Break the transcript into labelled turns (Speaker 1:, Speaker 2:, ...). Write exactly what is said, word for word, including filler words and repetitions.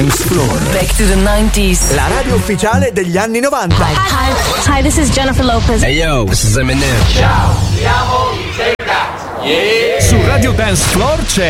Speaker 1: Back to the nineties.
Speaker 2: La radio ufficiale degli anni novanta.
Speaker 3: Hi, hi, hi, this is Jennifer Lopez.
Speaker 4: Hey yo, this is Eminem.
Speaker 5: Ciao, siamo i Take That. Yeah.
Speaker 6: Su Radio Dance Floor c'è